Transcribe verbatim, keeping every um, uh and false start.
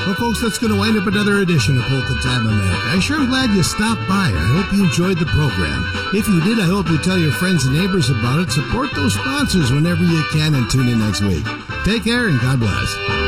Well, folks, that's going to wind up another edition of Polka Time America. I'm sure glad you stopped by. I hope you enjoyed the program. If you did, I hope you tell your friends and neighbors about it. Support those sponsors whenever you can and tune in next week. Take care and God bless.